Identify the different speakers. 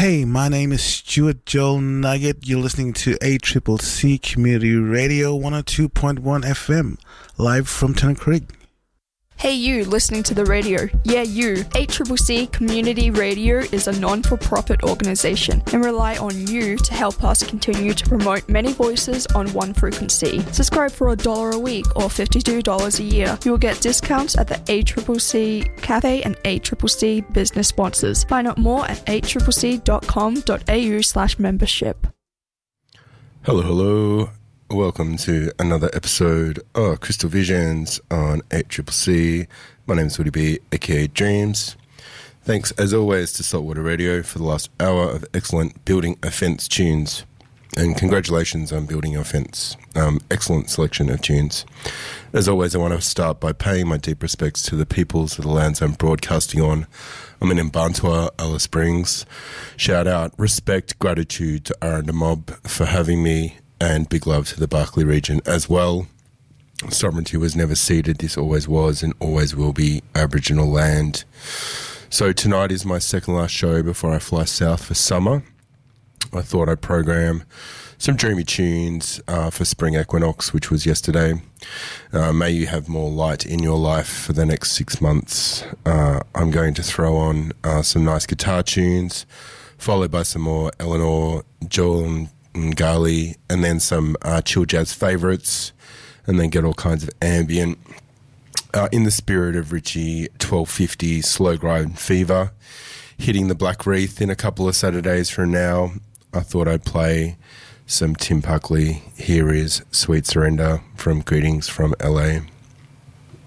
Speaker 1: Hey, my name is Stuart Joel Nugget. You're listening to ACCC Community Radio 102.1 FM, live from Tennant Creek.
Speaker 2: Hey you, listening to the radio. Yeah, you. ACCC Community Radio is a non-for-profit organisation and rely on you to help us continue to promote many voices on one frequency. Subscribe for $1 a week or $52 a year. You will get discounts at the ACCC Cafe and ACCC business sponsors. Find out more at accc.com.au/membership.
Speaker 3: Hello. Welcome to another episode of Crystal Visions on ACCC. My name is Woody B, aka Dreams. Thanks as always to Saltwater Radio for the last hour of excellent Building a Fence tunes. And congratulations on building your fence. Excellent selection of tunes. As always, I want to start by paying my deep respects to the peoples of the lands I'm broadcasting on. I'm in Mbantua, Alice Springs. Shout out, respect, gratitude to Aranda Mob for having me. And big love to the Barkly region as well. Sovereignty was never ceded. This always was and always will be Aboriginal land. So tonight is my second last show before I fly south for summer. I thought I'd program some dreamy tunes for Spring Equinox, which was yesterday. May you have more light in your life for the next 6 months. I'm going to throw on some nice guitar tunes, followed by some more Eleanor, Joel and Gali, and then some chill jazz favourites, and then get all kinds of ambient. In the spirit of Richie 1250 Slow Grind Fever, hitting the Black Reef in a couple of Saturdays from now, I thought I'd play some Tim Buckley. Here is Sweet Surrender from Greetings from LA.